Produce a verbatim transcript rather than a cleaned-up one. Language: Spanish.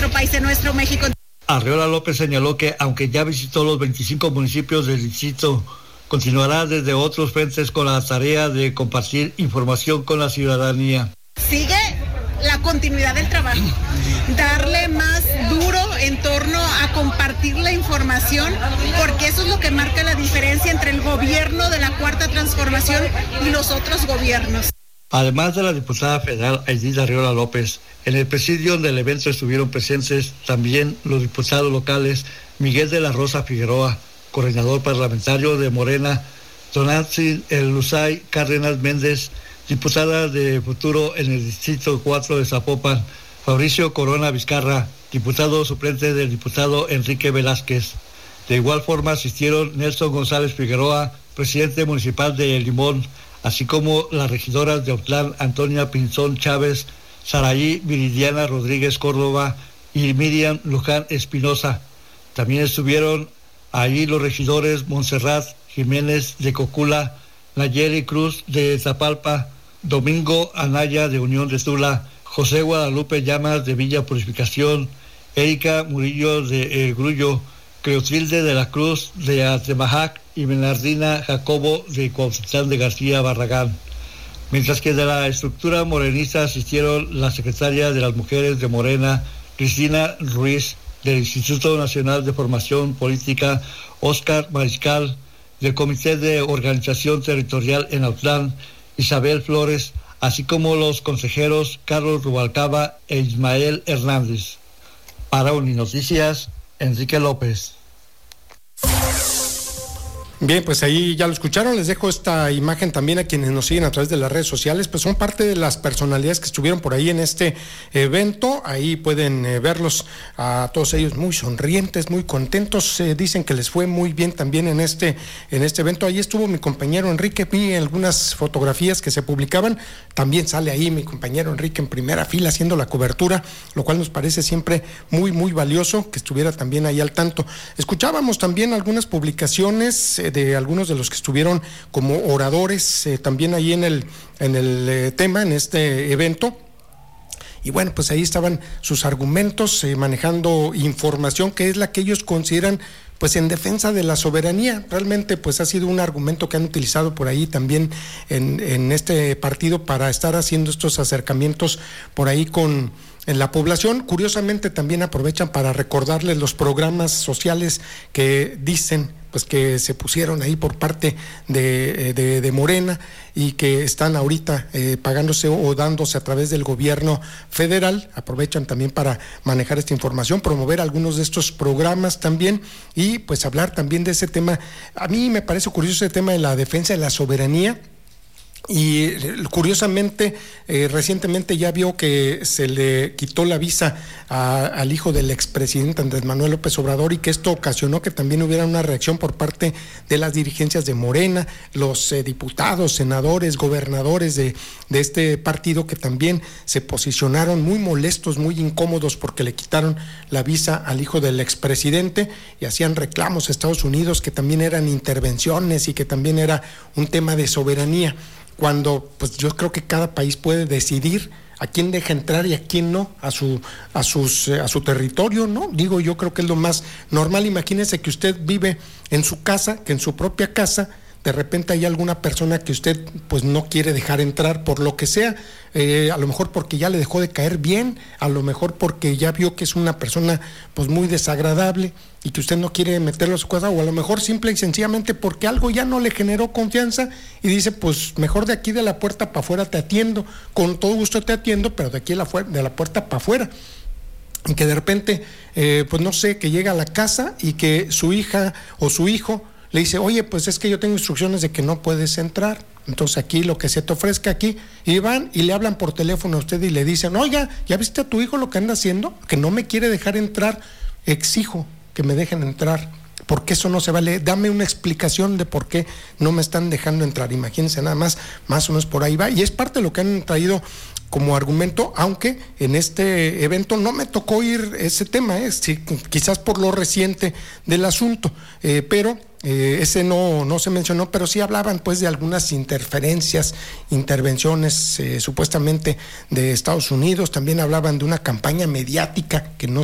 nuestro país, de nuestro México. Arriola López señaló que, aunque ya visitó los veinticinco municipios del distrito, continuará desde otros frentes con la tarea de compartir información con la ciudadanía. Sigue la continuidad del trabajo, darle más duro en torno a compartir la información, porque eso es lo que marca la diferencia entre el gobierno de la Cuarta Transformación y los otros gobiernos. Además de la diputada federal Aidith Arriola López, en el presidio del evento estuvieron presentes también los diputados locales Miguel de la Rosa Figueroa, coordinador parlamentario de Morena, Tonantzin El Luzay Cárdenas Méndez, diputada de Futuro en el Distrito cuatro de Zapopan, Fabricio Corona Vizcarra, diputado suplente del diputado Enrique Velázquez. De igual forma asistieron Nelson González Figueroa, presidente municipal de Limón, así como las regidoras de Autlán, Antonia Pinzón Chávez, Saraí Viridiana Rodríguez Córdoba y Miriam Luján Espinosa. También estuvieron ahí los regidores Montserrat Jiménez de Cocula, Nayeli Cruz de Zapalpa, Domingo Anaya de Unión de Tula, José Guadalupe Llamas de Villa Purificación, Erika Murillo de El Grullo, Cleotilde de la Cruz de Atemajac y Bernardina Jacobo de Cuautitlán de García Barragán. Mientras que de la estructura morenista asistieron la secretaria de las Mujeres de Morena, Cristina Ruiz, del Instituto Nacional de Formación Política, Óscar Mariscal, del Comité de Organización Territorial en Autlán, Isabel Flores, así como los consejeros Carlos Rubalcaba e Ismael Hernández. Para Uninoticias, Enrique López. Bien, pues ahí ya lo escucharon, les dejo esta imagen también a quienes nos siguen a través de las redes sociales, pues son parte de las personalidades que estuvieron por ahí en este evento, ahí pueden eh, verlos a todos ellos muy sonrientes, muy contentos, eh, dicen que les fue muy bien también en este, en este evento. Ahí estuvo mi compañero Enrique, vi algunas fotografías que se publicaban, también sale ahí mi compañero Enrique en primera fila haciendo la cobertura, lo cual nos parece siempre muy, muy valioso que estuviera también ahí al tanto. Escuchábamos también algunas publicaciones eh, de algunos de los que estuvieron como oradores eh, también ahí en el, en el eh, tema, en este evento. Y bueno, pues ahí estaban sus argumentos, eh, manejando información que es la que ellos consideran pues en defensa de la soberanía. Realmente pues ha sido un argumento que han utilizado por ahí también en, en este partido para estar haciendo estos acercamientos por ahí con en la población. Curiosamente también aprovechan para recordarles los programas sociales que dicen pues que se pusieron ahí por parte de, de, de Morena y que están ahorita eh, pagándose o dándose a través del gobierno federal. Aprovechan también para manejar esta información, promover algunos de estos programas también y pues hablar también de ese tema. A mí me parece curioso ese tema de la defensa de la soberanía. Y curiosamente, eh, recientemente ya vio que se le quitó la visa a, al hijo del expresidente Andrés Manuel López Obrador y que esto ocasionó que también hubiera una reacción por parte de las dirigencias de Morena, los eh, diputados, senadores, gobernadores de, de este partido que también se posicionaron muy molestos, muy incómodos porque le quitaron la visa al hijo del expresidente y hacían reclamos a Estados Unidos que también eran intervenciones y que también era un tema de soberanía, cuando pues yo creo que cada país puede decidir a quién deja entrar y a quién no a su a sus a su territorio, ¿no? Digo, yo creo que es lo más normal. Imagínese que usted vive en su casa, que en su propia casa de repente hay alguna persona que usted pues no quiere dejar entrar por lo que sea, eh, a lo mejor porque ya le dejó de caer bien, a lo mejor porque ya vio que es una persona pues muy desagradable y que usted no quiere meterlo a su casa, o a lo mejor simple y sencillamente porque algo ya no le generó confianza y dice pues mejor de aquí de la puerta para afuera te atiendo, con todo gusto te atiendo, pero de aquí de la, fu- de la puerta para afuera. Y que de repente, eh, pues no sé, que llega a la casa y que su hija o su hijo le dice, oye, pues es que yo tengo instrucciones de que no puedes entrar, entonces aquí lo que se te ofrezca aquí, y van y le hablan por teléfono a usted y le dicen, oiga, ¿ya viste a tu hijo lo que anda haciendo? Que no me quiere dejar entrar, exijo que me dejen entrar, porque eso no se vale, dame una explicación de por qué no me están dejando entrar. Imagínense nada más, más o menos por ahí va, y es parte de lo que han traído como argumento, aunque en este evento no me tocó ir ese tema, ¿eh? Sí, quizás por lo reciente del asunto, eh, pero eh, ese no, no se mencionó, pero sí hablaban pues de algunas interferencias, intervenciones eh, supuestamente de Estados Unidos, también hablaban de una campaña mediática que no